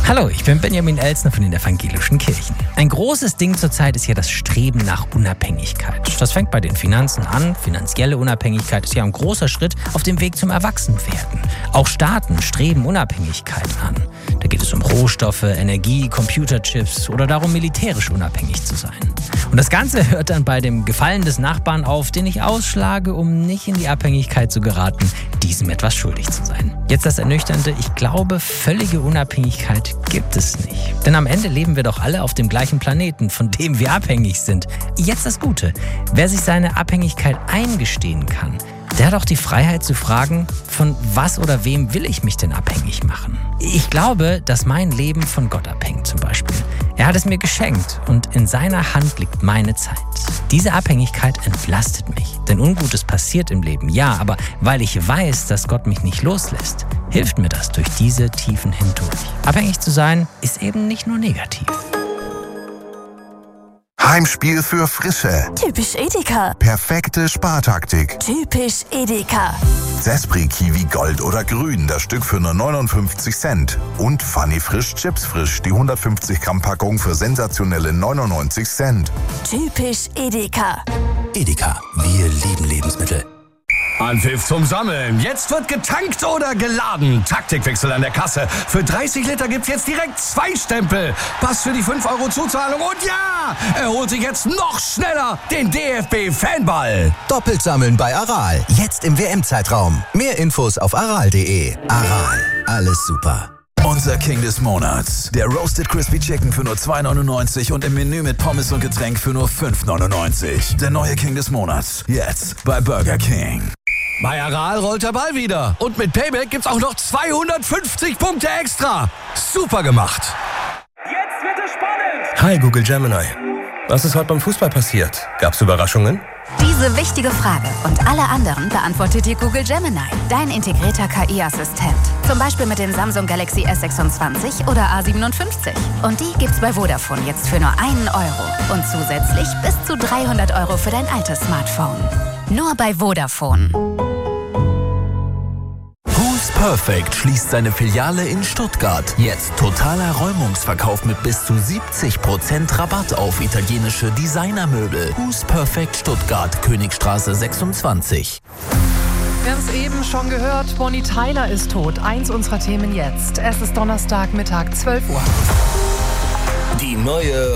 Hallo, ich bin Benjamin Elsner von den Evangelischen Kirchen. Ein großes Ding zurzeit ist ja das Streben nach Unabhängigkeit. Das fängt bei den Finanzen an. Finanzielle Unabhängigkeit ist ja ein großer Schritt auf dem Weg zum Erwachsenwerden. Auch Staaten streben Unabhängigkeit an. Da geht es um Rohstoffe, Energie, Computerchips oder darum, militärisch unabhängig zu sein. Und das Ganze hört dann bei dem Gefallen des Nachbarn auf, den ich ausschlage, um nicht in die Abhängigkeit zu geraten, diesem etwas schuldig zu sein. Jetzt das Ernüchternde: ich glaube, völlige Unabhängigkeit gibt es nicht. Denn am Ende leben wir doch alle auf dem gleichen Planeten, von dem wir abhängig sind. Jetzt das Gute: wer sich seine Abhängigkeit eingestehen kann, der hat auch die Freiheit zu fragen, von was oder wem will ich mich denn abhängig machen? Ich glaube, dass mein Leben von Gott abhängt zum Beispiel. Er hat es mir geschenkt und in seiner Hand liegt meine Zeit. Diese Abhängigkeit entlastet mich, denn Ungutes passiert im Leben, ja, aber weil ich weiß, dass Gott mich nicht loslässt, hilft mir das durch diese Tiefen hindurch. Abhängig zu sein ist eben nicht nur negativ. Heimspiel für Frische. Typisch Edeka. Perfekte Spartaktik. Typisch Edeka. Zespri Kiwi Gold oder Grün, das Stück für nur 59 Cent. Und Funny Frisch Chips Frisch, die 150 Gramm Packung für sensationelle 99 Cent. Typisch Edeka. Edeka, wir lieben Lebensmittel. Anpfiff zum Sammeln. Jetzt wird getankt oder geladen. Taktikwechsel an der Kasse. Für 30 Liter gibt's jetzt direkt 2 Stempel. Pass für die 5 € Zuzahlung. Und ja, er holt sich jetzt noch schneller den DFB-Fanball. Doppelt sammeln bei Aral. Jetzt im WM-Zeitraum. Mehr Infos auf aral.de. Aral, alles super. Unser King des Monats. Der Roasted Crispy Chicken für nur 2,99 und im Menü mit Pommes und Getränk für nur 5,99. Der neue King des Monats. Jetzt bei Burger King. Bei Aral rollt der Ball wieder. Und mit Payback gibt's auch noch 250 Punkte extra. Super gemacht. Jetzt wird es spannend. Hi Google Gemini. Was ist heute beim Fußball passiert? Gab's Überraschungen? Diese wichtige Frage und alle anderen beantwortet dir Google Gemini, dein integrierter KI-Assistent. Zum Beispiel mit dem Samsung Galaxy S26 oder A57. Und die gibt's bei Vodafone jetzt für nur 1 € und zusätzlich bis zu 300 € für dein altes Smartphone. Nur bei Vodafone. Who's Perfect schließt seine Filiale in Stuttgart. Jetzt totaler Räumungsverkauf mit bis zu 70% Rabatt auf italienische Designermöbel. Who's Perfect Stuttgart, Königstraße 26. Wir haben es eben schon gehört, Bonnie Tyler ist tot. Eins unserer Themen jetzt. Es ist Donnerstag, Mittag, 12 Uhr. Die neue